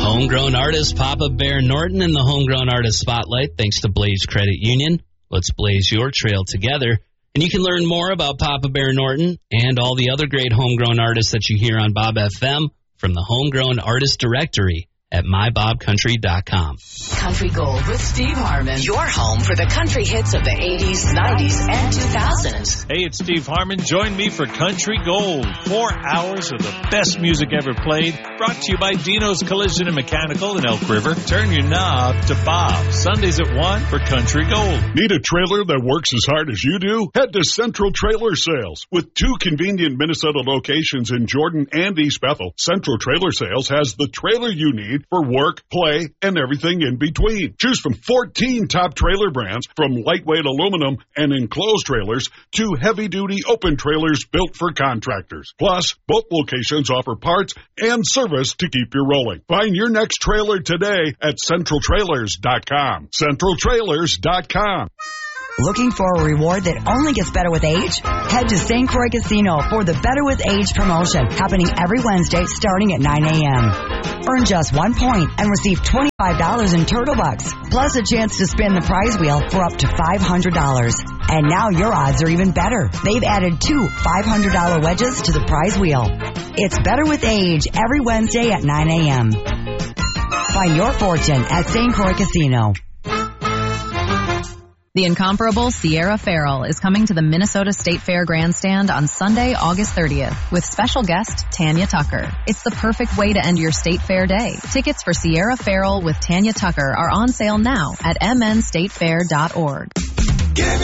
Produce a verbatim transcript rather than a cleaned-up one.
Homegrown artist Papa Bear Norton in the Homegrown Artist Spotlight, thanks to Blaze Credit Union. Let's blaze your trail together. And you can learn more about Papa Bear Norton and all the other great homegrown artists that you hear on Bob F M from the Homegrown Artist Directory at my bob country dot com. Country Gold with Steve Harmon. Your home for the country hits of the eighties, nineties, and two thousands. Hey, it's Steve Harmon. Join me for Country Gold. Four hours of the best music ever played. Brought to you by Dino's Collision and Mechanical in Elk River. Turn your knob to Bob. Sundays at one for Country Gold. Need a trailer that works as hard as you do? Head to Central Trailer Sales. With two convenient Minnesota locations in Jordan and East Bethel, Central Trailer Sales has the trailer you need for work, play, and everything in between. Choose from fourteen top trailer brands, from lightweight aluminum and enclosed trailers to heavy-duty open trailers built for contractors. Plus, both locations offer parts and service to keep you rolling. Find your next trailer today at central trailers dot com. central trailers dot com. Looking for a reward that only gets better with age? Head to Saint Croix Casino for the Better with Age promotion, happening every Wednesday starting at nine a.m. Earn just one point and receive twenty-five dollars in Turtle Bucks, plus a chance to spin the prize wheel for up to five hundred dollars. And now your odds are even better. They've added two five hundred dollars wedges to the prize wheel. It's Better with Age every Wednesday at nine a.m. Find your fortune at Saint Croix Casino. The incomparable Sierra Farrell is coming to the Minnesota State Fair Grandstand on Sunday, August thirtieth, with special guest Tanya Tucker. It's the perfect way to end your State Fair day. Tickets for Sierra Farrell with Tanya Tucker are on sale now at m n state fair dot org.